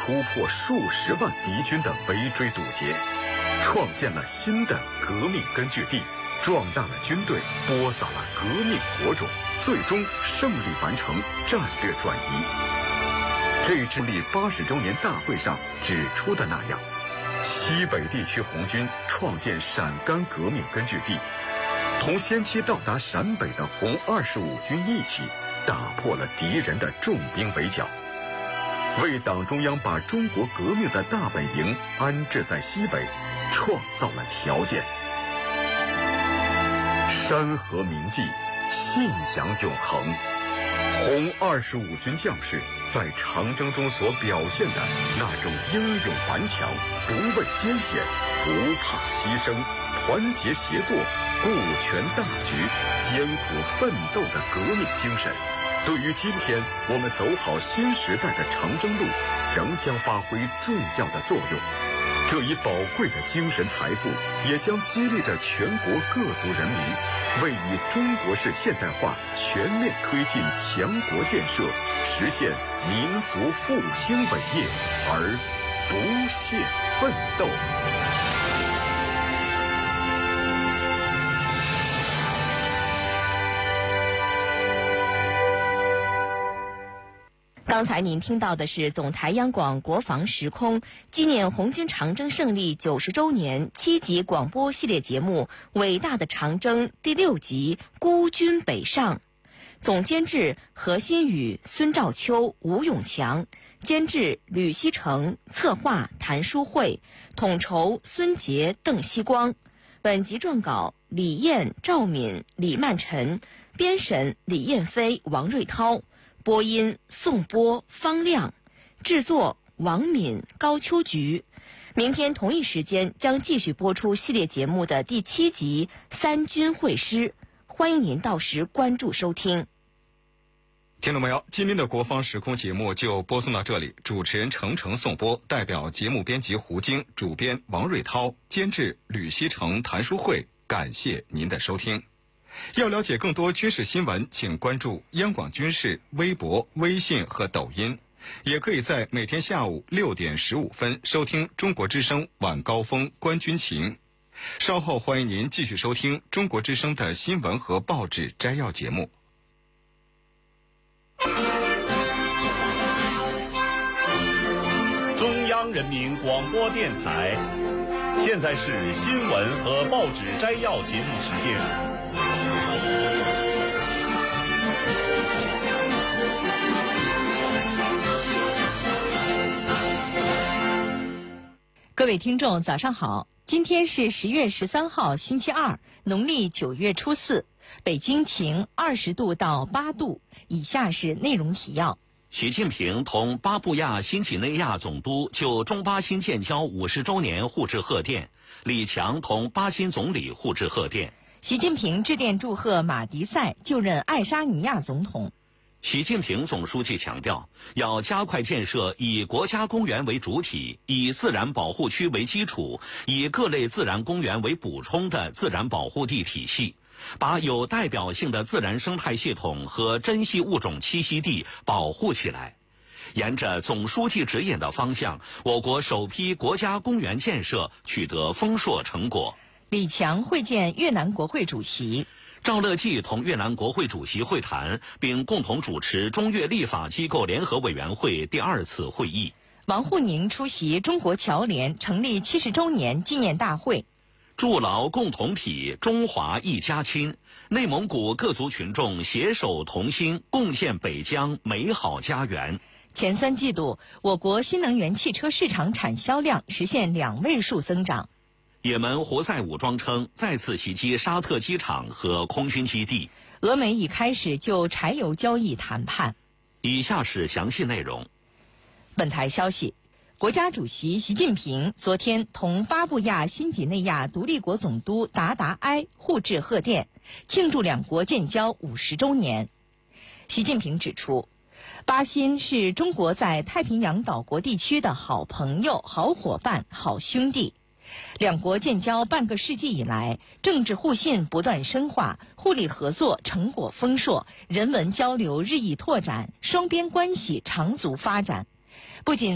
突破数十万敌军的围追堵截，创建了新的革命根据地，壮大了军队，播撒了革命火种，最终胜利完成战略转移。这成立80周年大会上指出的那样，西北地区红军创建陕甘革命根据地，同先期到达陕北的红25军一起，打破了敌人的重兵围剿，为党中央把中国革命的大本营安置在西北创造了条件。山河铭记，信仰永恒。红25军将士在长征中所表现的那种英勇顽强、不畏艰险、不怕牺牲、团结协作、顾全大局、艰苦奋斗的革命精神，对于今天我们走好新时代的长征路，仍将发挥重要的作用。这一宝贵的精神财富，也将激励着全国各族人民，为以中国式现代化全面推进强国建设，实现民族复兴伟业而不懈奋斗。 刚才您听到的是总台央广国防时空纪念红军长征胜利90周年7集广播系列节目《伟大的长征》第6集《孤军北上》，总监制何新宇、孙兆秋、吴永强，监制吕锡成，策划谭书慧，统筹孙杰、邓希光。本集撰稿李燕、赵敏、李曼晨，编审李燕飞、王瑞涛。播音宋波、方亮，制作王敏、高秋菊。明天同一时间将继续播出系列节目的第7集《三军会师》，欢迎您到时关注收听。 听众朋友，今天的国防时空节目就播送到这里，主持人程程颂播，代表节目编辑胡晶，主编王瑞涛，监制吕锡成、谭书慧，感谢您的收听。要了解更多军事新闻，请关注央广军事微博、微信和抖音，也可以在每天下午6点15分收听中国之声晚高峰观军情。稍后欢迎您继续收听中国之声的新闻和报纸摘要节目。 中央人民广播电台，现在是新闻和报纸摘要节目时间。 各位听众早上好，今天是10月13号星期二，农历9月初4，北京晴20度到8度。以下是内容提要。 习近平同巴布亚新几内亚总督就中巴新建交50周年互致贺电，李强同巴新总理互致贺电。 习近平致电祝贺马迪塞就任爱沙尼亚总统。 习近平总书记强调，要加快建设以国家公园为主体、以自然保护区为基础、以各类自然公园为补充的自然保护地体系，把有代表性的自然生态系统和珍稀物种栖息地保护起来。沿着总书记指引的方向，我国首批国家公园建设取得丰硕成果。 李强会见越南国会主席。 赵乐际同越南国会主席会谈，并共同主持中越立法机构联合委员会第2次会议。 王沪宁出席中国侨联成立70周年纪念大会。 筑牢共同体，中华一家亲。内蒙古各族群众携手同心，共建北疆美好家园。 前3季度，我国新能源汽车市场产销量实现2位数增长。 也门胡塞武装称再次袭击沙特机场和空军基地。 俄美已开始就柴油交易谈判。 以下是详细内容。 本台消息，国家主席习近平昨天同巴布亚新几内亚独立国总督达达埃互致贺电，庆祝两国建交50周年。习近平指出，巴新是中国在太平洋岛国地区的好朋友、好伙伴、好兄弟。两国建交半个世纪以来，政治互信不断深化，互利合作成果丰硕，人文交流日益拓展，双边关系长足发展。不仅